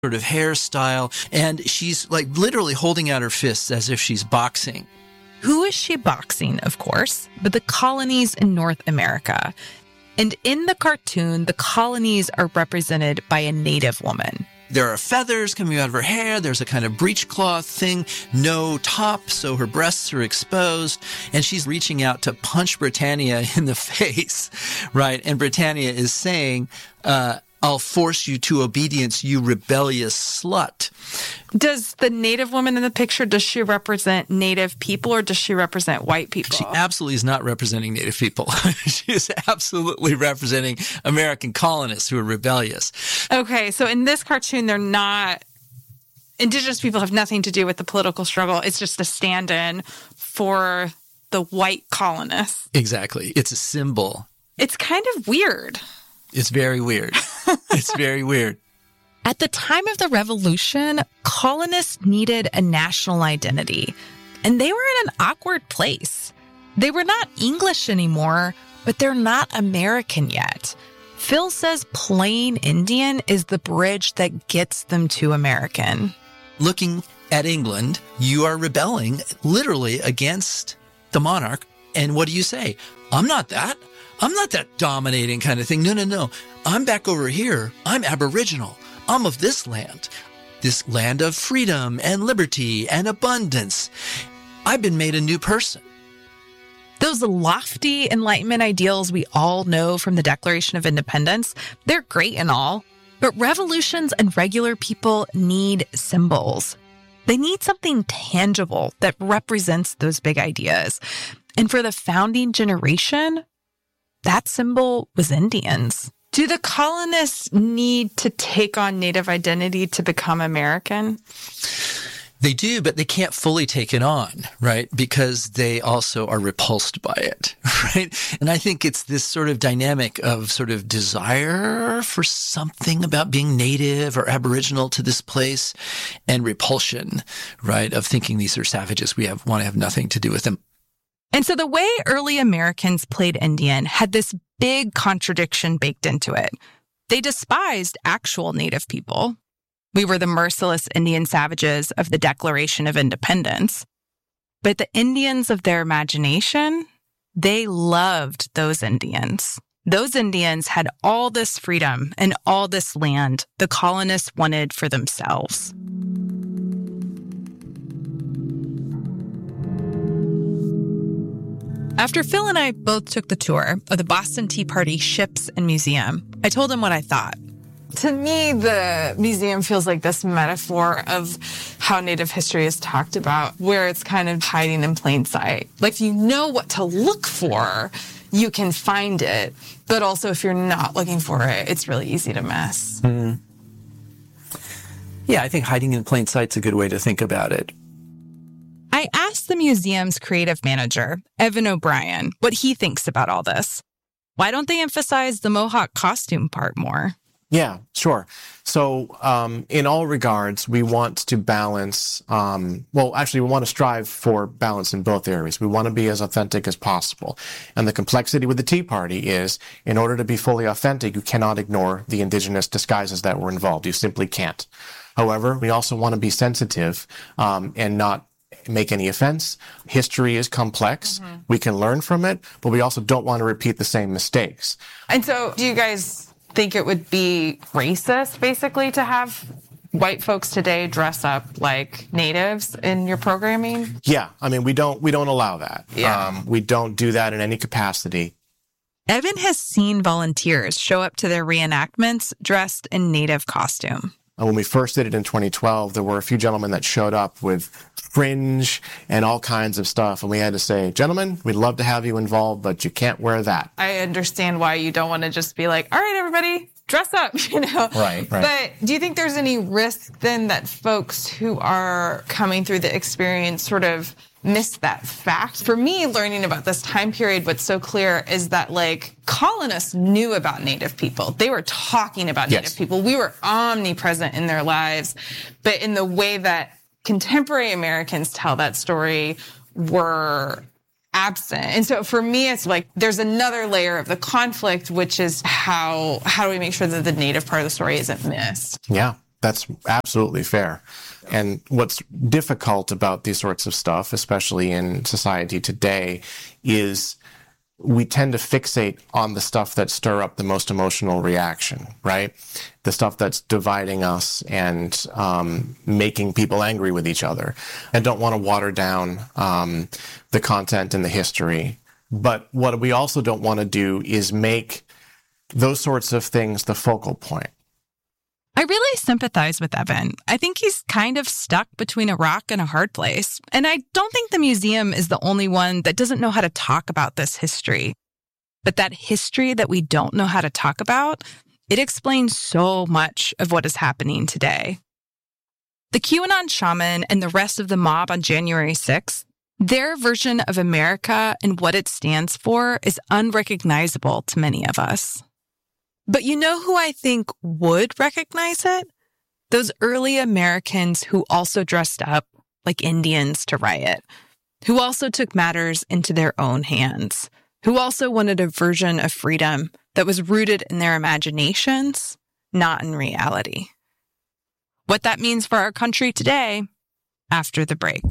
sort of hairstyle. And she's like literally holding out her fists as if she's boxing. Who is she boxing, of course, but the colonies in North America. And in the cartoon, the colonies are represented by a native woman. There are feathers coming out of her hair. There's a kind of breechcloth thing, no top, so her breasts are exposed. And she's reaching out to punch Britannia in the face, right? And Britannia is saying, I'll force you to obedience, you rebellious slut. Does the native woman in the picture, does she represent native people or does she represent white people? She absolutely is not representing native people. She is absolutely representing American colonists who are rebellious. Okay, so in this cartoon, they're not... Indigenous people have nothing to do with the political struggle. It's just a stand-in for the white colonists. Exactly. It's a symbol. It's kind of weird. It's very weird. It's very weird. At the time of the Revolution, colonists needed a national identity, and they were in an awkward place. They were not English anymore, but they're not American yet. Phil says plain Indian is the bridge that gets them to American. Looking at England, you are rebelling literally against the monarch. And what do you say? I'm not that. I'm not that dominating kind of thing. No. I'm back over here. I'm Aboriginal. I'm of this land of freedom and liberty and abundance. I've been made a new person. Those lofty Enlightenment ideals we all know from the Declaration of Independence, they're great and all, but revolutions and regular people need symbols. They need something tangible that represents those big ideas. And for the founding generation, that symbol was Indians. Do the colonists need to take on Native identity to become American? They do, but they can't fully take it on, right? Because they also are repulsed by it, right? And I think it's this sort of dynamic of sort of desire for something about being native or Aboriginal to this place and repulsion, right? Of thinking these are savages. We want to have nothing to do with them. And so the way early Americans played Indian had this big contradiction baked into it. They despised actual Native people. We were the merciless Indian savages of the Declaration of Independence. But the Indians of their imagination, they loved those Indians. Those Indians had all this freedom and all this land the colonists wanted for themselves. After Phil and I both took the tour of the Boston Tea Party ships and museum, I told him what I thought. To me, the museum feels like this metaphor of how Native history is talked about, where it's kind of hiding in plain sight. Like, if you know what to look for, you can find it. But also, if you're not looking for it, it's really easy to miss. Mm-hmm. Yeah, I think hiding in plain sight's a good way to think about it. I asked the museum's creative manager, Evan O'Brien, what he thinks about all this. Why don't they emphasize the Mohawk costume part more? Yeah, sure. So in all regards, we want to balance, we want to strive for balance in both areas. We want to be as authentic as possible. And the complexity with the Tea Party is, in order to be fully authentic, you cannot ignore the indigenous disguises that were involved. You simply can't. However, we also want to be sensitive and not make any offense. History is complex. Mm-hmm. We can learn from it, but we also don't want to repeat the same mistakes. And so do you guys think it would be racist, basically, to have white folks today dress up like natives in your programming? Yeah. I mean, we don't allow that. Yeah. We don't do that in any capacity. Evan has seen volunteers show up to their reenactments dressed in native costume. When we first did it in 2012, there were a few gentlemen that showed up with fringe and all kinds of stuff. And we had to say, gentlemen, we'd love to have you involved, but you can't wear that. I understand why you don't want to just be like, all right, everybody, dress up, Right. But do you think there's any risk then that folks who are coming through the experience sort of miss that fact? For me, learning about this time period, what's so clear is that, like, colonists knew about Native people. They were talking about Native people. We were omnipresent in their lives. But in the way that contemporary Americans tell that story, were absent. And so for me, it's like there's another layer of the conflict, which is how do we make sure that the Native part of the story isn't missed? Yeah. That's absolutely fair. And what's difficult about these sorts of stuff, especially in society today, is we tend to fixate on the stuff that stir up the most emotional reaction, right? The stuff that's dividing us and making people angry with each other, and don't want to water down the content and the history. But what we also don't want to do is make those sorts of things the focal point. I really sympathize with Evan. I think he's kind of stuck between a rock and a hard place. And I don't think the museum is the only one that doesn't know how to talk about this history. But that history that we don't know how to talk about, it explains so much of what is happening today. The QAnon shaman and the rest of the mob on January 6th, their version of America and what it stands for is unrecognizable to many of us. But you know who I think would recognize it? Those early Americans who also dressed up like Indians to riot, who also took matters into their own hands, who also wanted a version of freedom that was rooted in their imaginations, not in reality. What that means for our country today, after the break.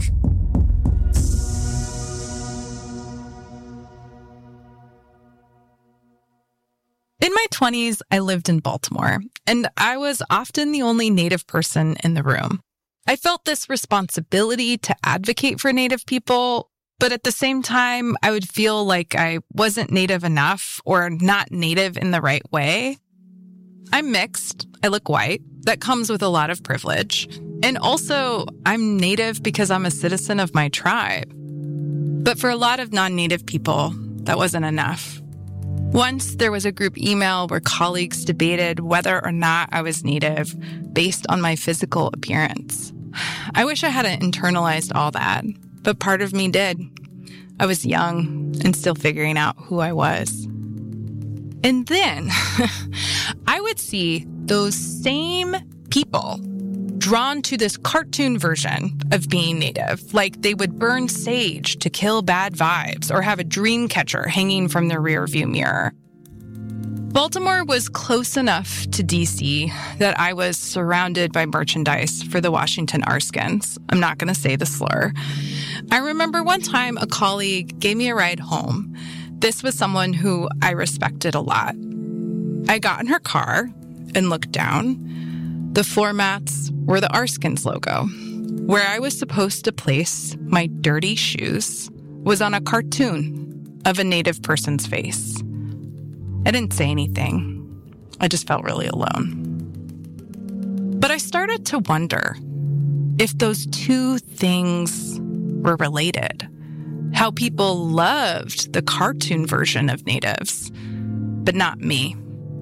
In my 20s, I lived in Baltimore, and I was often the only Native person in the room. I felt this responsibility to advocate for Native people, but at the same time, I would feel like I wasn't Native enough or not Native in the right way. I'm mixed. I look white. That comes with a lot of privilege. And also, I'm Native because I'm a citizen of my tribe. But for a lot of non-Native people, that wasn't enough. Once there was a group email where colleagues debated whether or not I was Native based on my physical appearance. I wish I hadn't internalized all that, but part of me did. I was young and still figuring out who I was. And then I would see those same people drawn to this cartoon version of being Native, like they would burn sage to kill bad vibes or have a dream catcher hanging from their rearview mirror. Baltimore was close enough to D.C. that I was surrounded by merchandise for the Washington Arskins. I'm not going to say the slur. I remember one time a colleague gave me a ride home. This was someone who I respected a lot. I got in her car and looked down. The floor mats were the Arskins logo. Where I was supposed to place my dirty shoes was on a cartoon of a Native person's face. I didn't say anything. I just felt really alone. But I started to wonder if those two things were related. How people loved the cartoon version of Natives, but not me.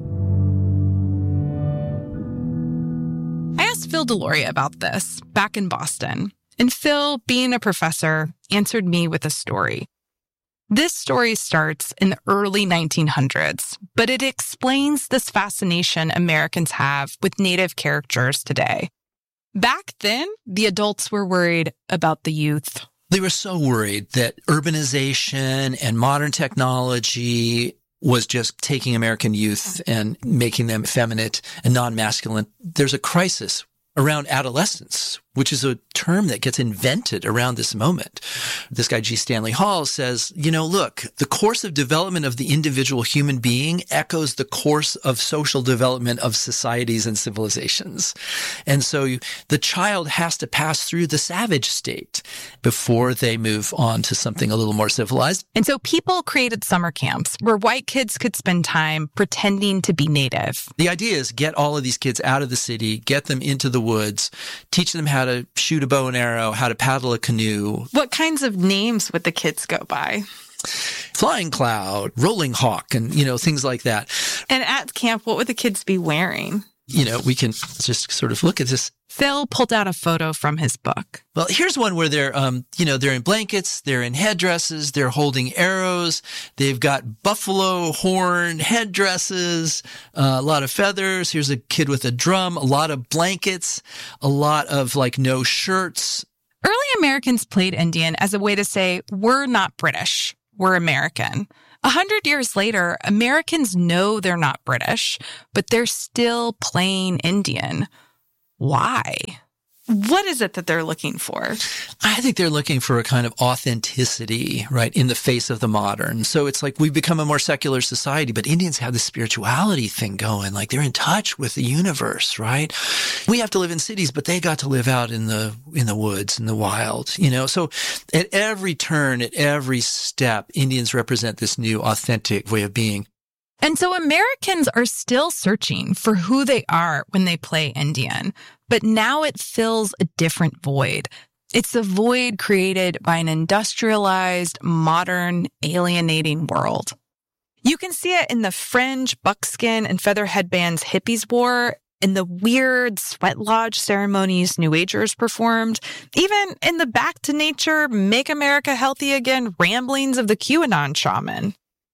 I asked Phil Deloria about this back in Boston, and Phil, being a professor, answered me with a story. This story starts in the early 1900s, but it explains this fascination Americans have with Native characters today. Back then, the adults were worried about the youth. They were so worried that urbanization and modern technology was just taking American youth and making them effeminate and non-masculine. There's a crisis around adolescence, which is a term that gets invented around this moment. This guy, G. Stanley Hall, says, look, the course of development of the individual human being echoes the course of social development of societies and civilizations. And so the child has to pass through the savage state before they move on to something a little more civilized. And so people created summer camps where white kids could spend time pretending to be Native. The idea is get all of these kids out of the city, get them into the woods, teach them how to shoot a bow and arrow, how to paddle a canoe. What kinds of names would the kids go by? Flying Cloud, Rolling Hawk, and, things like that. And at camp, what would the kids be wearing? We can just sort of look at this. Phil pulled out a photo from his book. Well, here's one where they're in blankets, they're in headdresses, they're holding arrows, they've got buffalo horn headdresses, a lot of feathers. Here's a kid with a drum, a lot of blankets, a lot of no shirts. Early Americans played Indian as a way to say, we're not British, we're American. 100 years later, Americans know they're not British, but they're still playing Indian. why? What is it that they're looking for? I think they're looking for a kind of authenticity, right, in the face of the modern. So it's like we've become a more secular society, but Indians have this spirituality thing going. Like they're in touch with the universe, right? We have to live in cities, but they got to live out in the woods, in the wild, you know? So at every turn, at every step, Indians represent this new authentic way of being. And so Americans are still searching for who they are when they play Indian, but now it fills a different void. It's a void created by an industrialized, modern, alienating world. You can see it in the fringe, buckskin, and feather headbands hippies wore, in the weird sweat lodge ceremonies New Agers performed, even in the back to nature, make America healthy again ramblings of the QAnon shaman.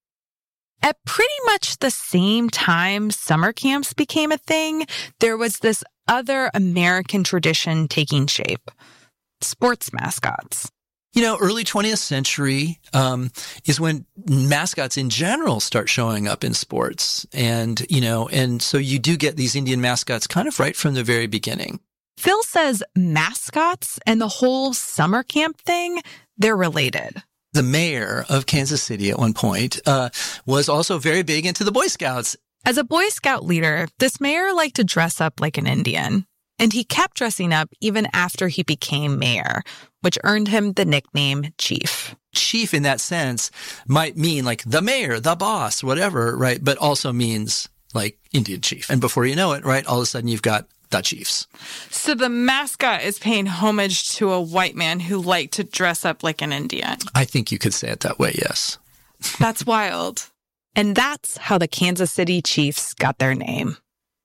At pretty much the same time summer camps became a thing, there was this other American tradition taking shape: sports mascots. You know, early 20th century is when mascots in general start showing up in sports. And, you know, and so you do get these Indian mascots kind of right from the very beginning. Phil says mascots and the whole summer camp thing, they're related. The mayor of Kansas City at one point was also very big into the Boy Scouts. As a Boy Scout leader, this mayor liked to dress up like an Indian. And he kept dressing up even after he became mayor, which earned him the nickname Chief. Chief in that sense might mean like the mayor, the boss, whatever, right? But also means like Indian chief. And before you know it, right, all of a sudden you've got the chiefs. So the mascot is paying homage to a white man who liked to dress up like an Indian. I think you could say it that way, yes. That's wild. And that's how the Kansas City Chiefs got their name.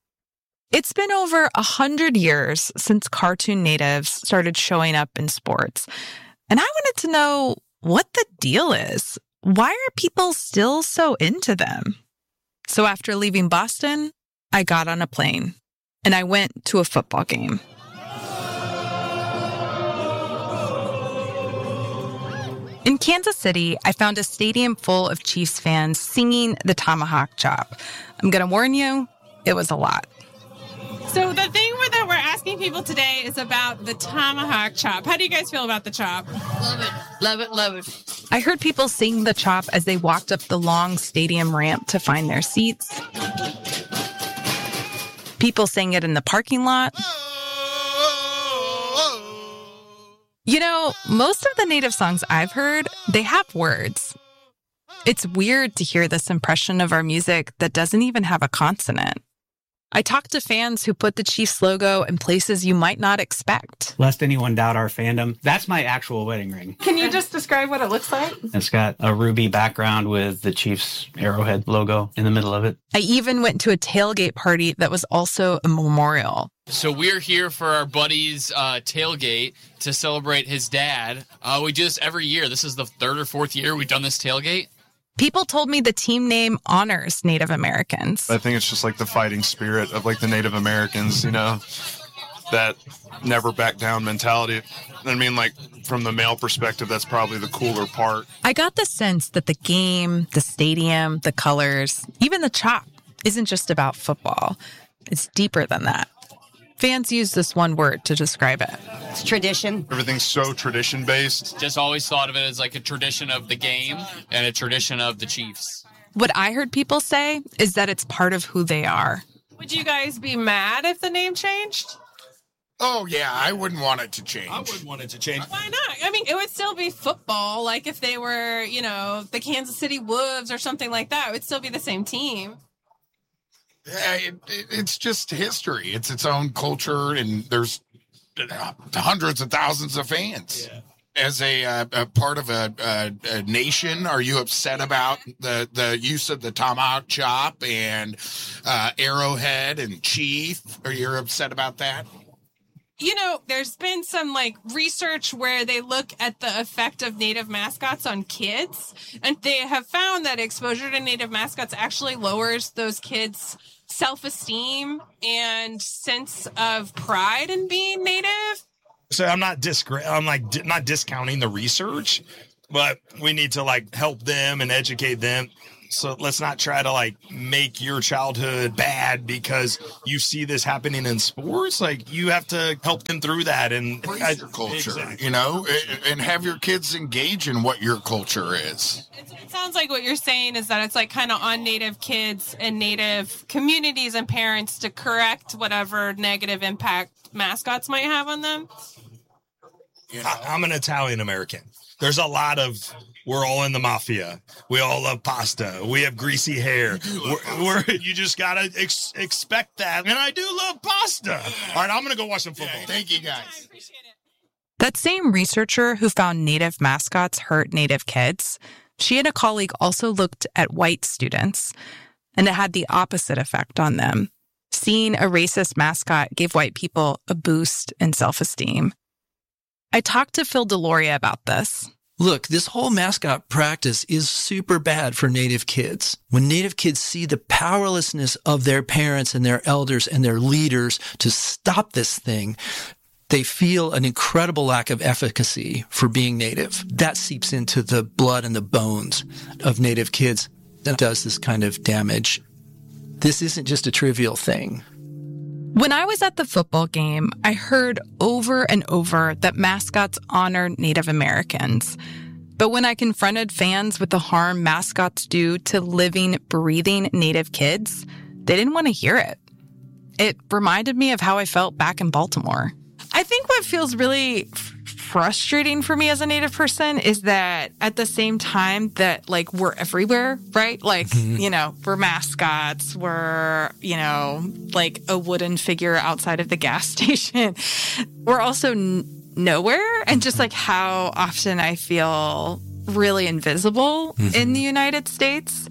It's been over 100 years since cartoon natives started showing up in sports. And I wanted to know what the deal is. Why are people still so into them? So after leaving Boston, I got on a plane and I went to a football game. In Kansas City, I found a stadium full of Chiefs fans singing the Tomahawk Chop. I'm going to warn you, it was a lot. So the thing that we're asking people today is about the Tomahawk Chop. How do you guys feel about the chop? Love it, love it, love it. I heard people sing the chop as they walked up the long stadium ramp to find their seats. People sang it in the parking lot. You know, most of the native songs I've heard, they have words. It's weird to hear this impression of our music that doesn't even have a consonant. I talked to fans who put the Chiefs logo in places you might not expect. Lest anyone doubt our fandom, that's my actual wedding ring. Can you just describe what it looks like? It's got a ruby background with the Chiefs arrowhead logo in the middle of it. I even went to a tailgate party that was also a memorial. So we're here for our buddy's tailgate to celebrate his dad. We do this every year. This is the third or fourth year we've done this tailgate. People told me the team name honors Native Americans. I think it's just like the fighting spirit of like the Native Americans, you know, that never back down mentality. I mean, like from the male perspective, that's probably the cooler part. I got the sense that the game, the stadium, the colors, even the chop isn't just about football. It's deeper than that. Fans use this one word to describe it. It's tradition. Everything's so tradition-based. Just always thought of it as like a tradition of the game and a tradition of the Chiefs. What I heard people say is that it's part of who they are. Would you guys be mad if the name changed? Oh, yeah, I wouldn't want it to change. I wouldn't want it to change. Why not? I mean, it would still be football. Like if they were, you know, the Kansas City Wolves or something like that, it would still be the same team. It's just history. It's its own culture, and there's hundreds of thousands of fans. Yeah. As a part of a nation, are you upset about the use of the tomahawk chop and arrowhead and chief? Are you upset about that? You know, there's been some like research where they look at the effect of native mascots on kids, and they have found that exposure to native mascots actually lowers those kids' self-esteem and sense of pride in being native. So I'm not discounting the research, but we need to like help them and educate them So let's not try to like make your childhood bad because you see this happening in sports. Like you have to help them through that and your culture, you know, and have your kids engage in what your culture is. It sounds like what you're saying is that it's like kind of on Native kids and Native communities and parents to correct whatever negative impact mascots might have on them. You know? I'm an Italian American. There's a lot of, we're all in the mafia. We all love pasta. We have greasy hair. You just got to expect that. And I do love pasta. All right, I'm going to go watch some football. Thank you, guys. That same researcher who found Native mascots hurt Native kids, she and a colleague also looked at white students, and it had the opposite effect on them. Seeing a racist mascot gave white people a boost in self-esteem. I talked to Phil Deloria about this. Look, this whole mascot practice is super bad for Native kids. When Native kids see the powerlessness of their parents and their elders and their leaders to stop this thing, they feel an incredible lack of efficacy for being Native. That seeps into the blood and the bones of Native kids that does this kind of damage. This isn't just a trivial thing. When I was at the football game, I heard over and over that mascots honor Native Americans. But when I confronted fans with the harm mascots do to living, breathing Native kids, they didn't want to hear it. It reminded me of how I felt back in Baltimore. I think what feels really frustrating for me as a Native person is that at the same time that like we're everywhere, right? Like, you know, we're mascots, we're, you know, like a wooden figure outside of the gas station. We're also nowhere. And just like how often I feel really invisible in the United States.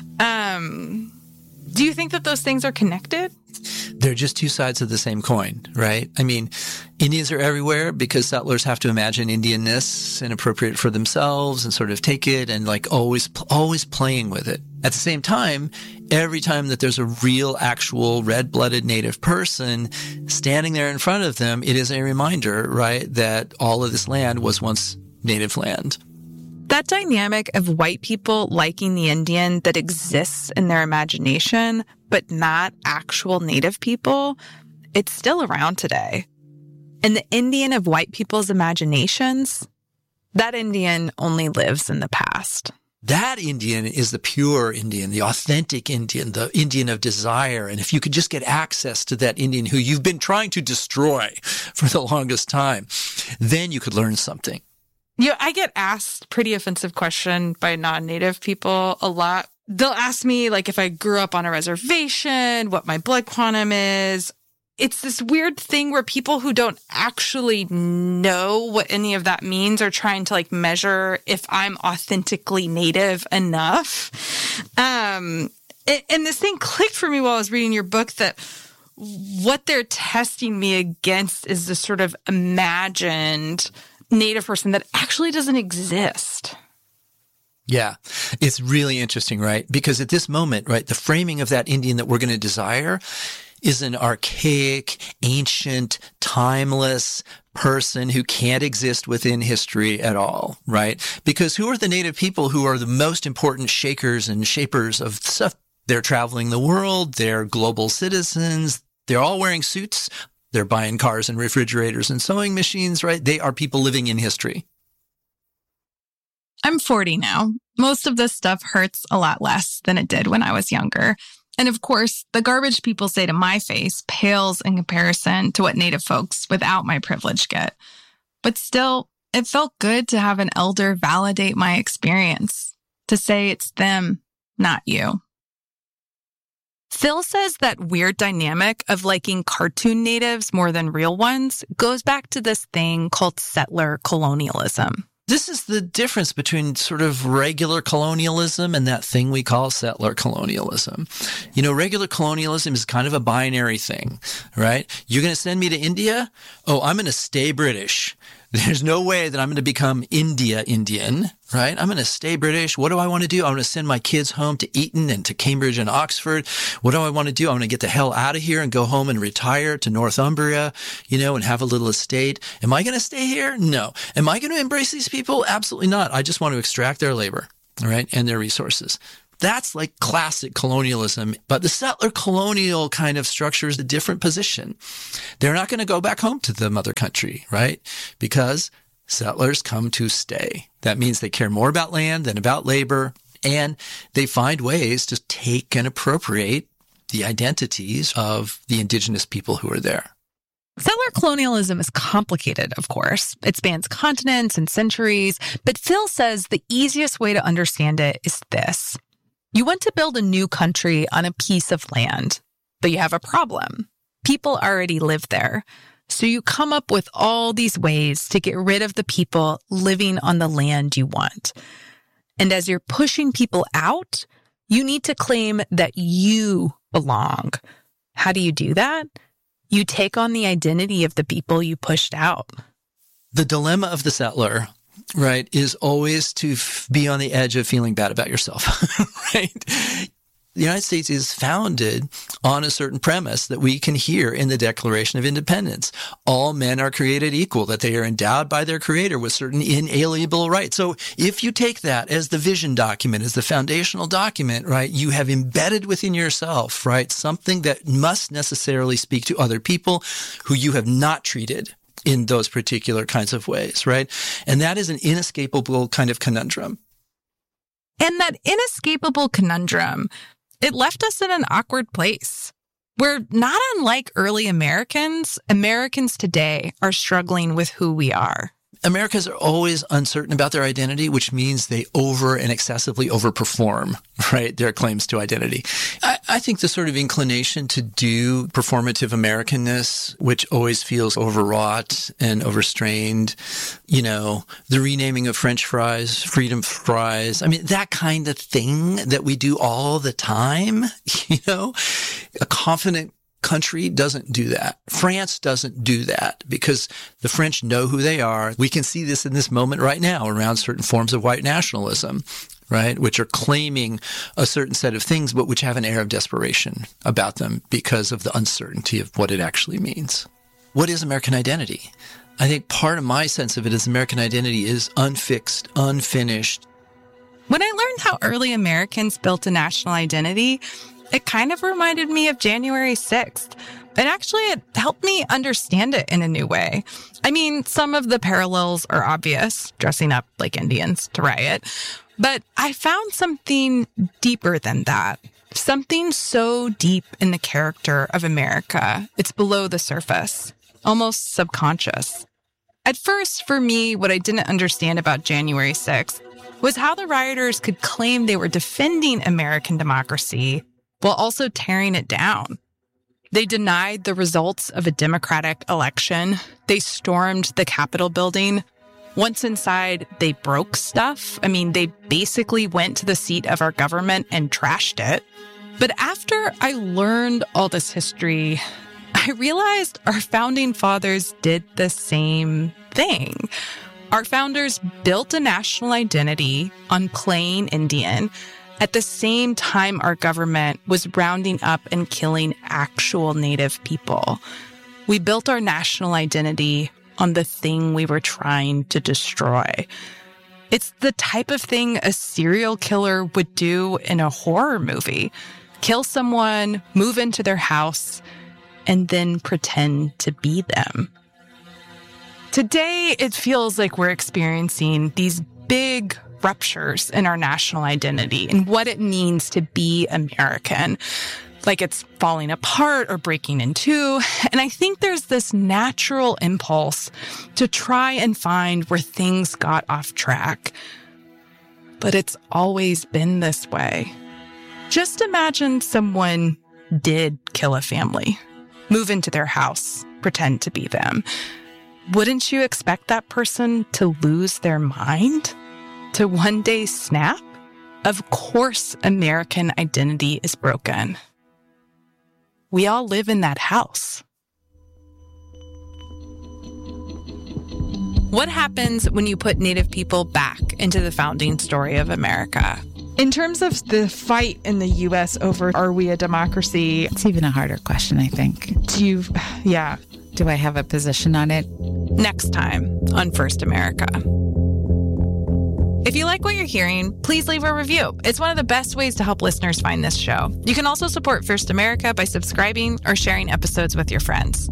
Do you think that those things are connected? They're just two sides of the same coin, right? I mean, Indians are everywhere because settlers have to imagine Indianness and appropriate it for themselves and sort of take it and like always playing with it. At the same time, every time that there's a real, actual red-blooded Native person standing there in front of them, it is a reminder, right, that all of this land was once Native land. That dynamic of white people liking the Indian that exists in their imagination, but not actual Native people, it's still around today. And the Indian of white people's imaginations, that Indian only lives in the past. That Indian is the pure Indian, the authentic Indian, the Indian of desire. And if you could just get access to that Indian who you've been trying to destroy for the longest time, then you could learn something. Yeah, I get asked pretty offensive question by non-Native people a lot. They'll ask me like if I grew up on a reservation, what my blood quantum is. It's this weird thing where people who don't actually know what any of that means are trying to like measure if I'm authentically Native enough. And this thing clicked for me while I was reading your book that what they're testing me against is this sort of imagined Native person that actually doesn't exist. Yeah, it's really interesting, right? Because at this moment, right, the framing of that Indian that we're going to desire is an archaic, ancient, timeless person who can't exist within history at all, right? Because who are the Native people who are the most important shakers and shapers of stuff? They're traveling the world. They're global citizens. They're all wearing suits. They're buying cars and refrigerators and sewing machines, right? They are people living in history. I'm 40 now. Most of this stuff hurts a lot less than it did when I was younger. And of course, the garbage people say to my face pales in comparison to what Native folks without my privilege get. But still, it felt good to have an elder validate my experience, to say it's them, not you. Phil says that weird dynamic of liking cartoon natives more than real ones goes back to this thing called settler colonialism. This is the difference between sort of regular colonialism and that thing we call settler colonialism. You know, regular colonialism is kind of a binary thing, right? You're going to send me to India? Oh, I'm going to stay British. There's no way that I'm going to become Indian, right? I'm going to stay British. What do I want to do? I want to send my kids home to Eton and to Cambridge and Oxford. What do I want to do? I want to get the hell out of here and go home and retire to Northumbria, you know, and have a little estate. Am I going to stay here? No. Am I going to embrace these people? Absolutely not. I just want to extract their labor, right? And their resources. That's like classic colonialism. But the settler colonial kind of structure is a different position. They're not going to go back home to the mother country, right? Because settlers come to stay. That means they care more about land than about labor, and they find ways to take and appropriate the identities of the indigenous people who are there. Settler colonialism is complicated, of course. It spans continents and centuries, but Phil says the easiest way to understand it is this. You want to build a new country on a piece of land, but you have a problem. People already live there. So you come up with all these ways to get rid of the people living on the land you want. And as you're pushing people out, you need to claim that you belong. How do you do that? You take on the identity of the people you pushed out. The dilemma of the settler, right, is always to be on the edge of feeling bad about yourself, right? The United States is founded on a certain premise that we can hear in the Declaration of Independence. All men are created equal, that they are endowed by their creator with certain inalienable rights. So if you take that as the vision document, as the foundational document, right, you have embedded within yourself, right, something that must necessarily speak to other people who you have not treated in those particular kinds of ways, right? And that is an inescapable kind of conundrum. And that inescapable conundrum, it left us in an awkward place. We're not unlike early Americans. Americans today are struggling with who we are. Americans are always uncertain about their identity, which means they over and excessively overperform, right, their claims to identity. I think the sort of inclination to do performative Americanness, which always feels overwrought and overstrained, you know, the renaming of French fries, freedom fries, I mean, that kind of thing that we do all the time, you know, a confident country doesn't do that. France doesn't do that because the French know who they are. We can see this in this moment right now around certain forms of white nationalism, right, which are claiming a certain set of things, but which have an air of desperation about them because of the uncertainty of what it actually means. What is American identity? I think part of my sense of it is American identity is unfixed, unfinished. When I learned how early Americans built a national identity, it kind of reminded me of January 6th. And actually, it helped me understand it in a new way. I mean, some of the parallels are obvious, dressing up like Indians to riot. But I found something deeper than that. Something so deep in the character of America. It's below the surface, almost subconscious. At first, for me, what I didn't understand about January 6th was how the rioters could claim they were defending American democracy while also tearing it down. They denied the results of a democratic election. They stormed the Capitol building. Once inside, they broke stuff. I mean, they basically went to the seat of our government and trashed it. But after I learned all this history, I realized our founding fathers did the same thing. Our founders built a national identity on playing Indian at the same time our government was rounding up and killing actual Native people. We built our national identity on the thing we were trying to destroy. It's the type of thing a serial killer would do in a horror movie. Kill someone, move into their house, and then pretend to be them. Today, it feels like we're experiencing these big ruptures in our national identity and what it means to be American. Like it's falling apart or breaking in two. And I think there's this natural impulse to try and find where things got off track. But it's always been this way. Just imagine someone did kill a family, move into their house, pretend to be them. Wouldn't you expect that person to lose their mind? To one day snap? Of course, American identity is broken. We all live in that house. What happens when you put Native people back into the founding story of America? In terms of the fight in the U.S. over are we a democracy? It's even a harder question, I think. Do I have a position on it? Next time on First America. If you like what you're hearing, please leave a review. It's one of the best ways to help listeners find this show. You can also support First America by subscribing or sharing episodes with your friends.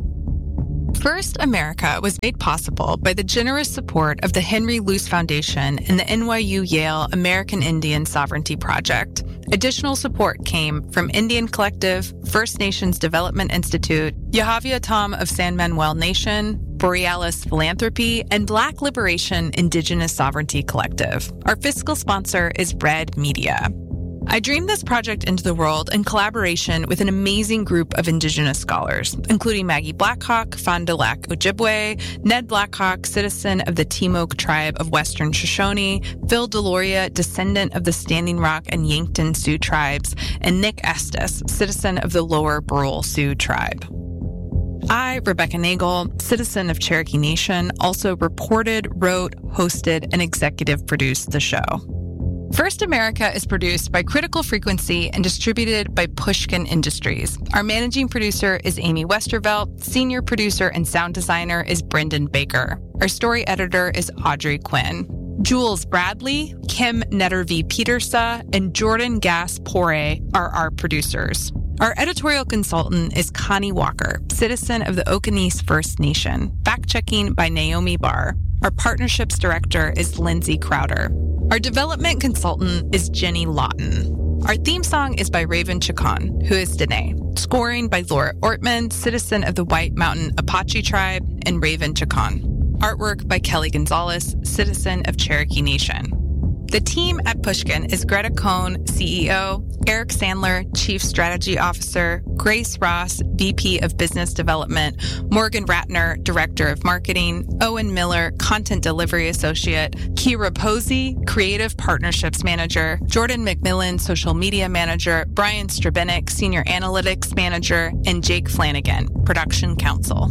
First America was made possible by the generous support of the Henry Luce Foundation and the NYU Yale American Indian Sovereignty Project. Additional support came from Indian Collective, First Nations Development Institute, Yahaviatam of San Manuel Nation, Borealis Philanthropy, and Black Liberation Indigenous Sovereignty Collective. Our fiscal sponsor is Red Media. I dreamed this project into the world in collaboration with an amazing group of Indigenous scholars, including Maggie Blackhawk, Fond du Lac Ojibwe, Ned Blackhawk, citizen of the Timok tribe of Western Shoshone, Phil Deloria, descendant of the Standing Rock and Yankton Sioux tribes, and Nick Estes, citizen of the Lower Brule Sioux tribe. I, Rebecca Nagel, citizen of Cherokee Nation, also reported, wrote, hosted, and executive produced the show. First America is produced by Critical Frequency and distributed by Pushkin Industries. Our managing producer is Amy Westervelt. Senior producer and sound designer is Brendan Baker. Our story editor is Audrey Quinn. Jules Bradley, Kim Nettervie-Petersa, and Jordan Gass-Pore are our producers. Our editorial consultant is Connie Walker, citizen of the Oconee First Nation. Fact-checking by Naomi Barr. Our partnerships director is Lindsay Crowder. Our development consultant is Jenny Lawton. Our theme song is by Raven Chacon, who is Danae. Scoring by Laura Ortman, citizen of the White Mountain Apache Tribe, and Raven Chacon. Artwork by Kelly Gonzalez, citizen of Cherokee Nation. The team at Pushkin is Greta Cohn, CEO, Eric Sandler, Chief Strategy Officer, Grace Ross, VP of Business Development, Morgan Ratner, Director of Marketing, Owen Miller, Content Delivery Associate, Kira Posey, Creative Partnerships Manager, Jordan McMillan, Social Media Manager, Brian Strabenick, Senior Analytics Manager, and Jake Flanagan, Production Counsel.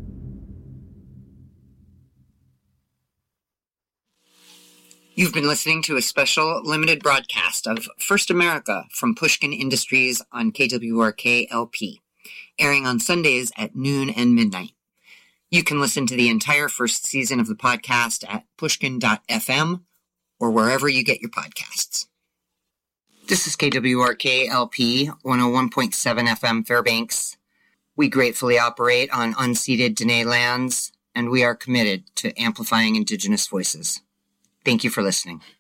You've been listening to a special limited broadcast of First America from Pushkin Industries on KWRK LP, airing on Sundays at noon and midnight. You can listen to the entire first season of the podcast at pushkin.fm or wherever you get your podcasts. This is KWRK LP 101.7 FM Fairbanks. We gratefully operate on unceded Dene lands, and we are committed to amplifying Indigenous voices. Thank you for listening.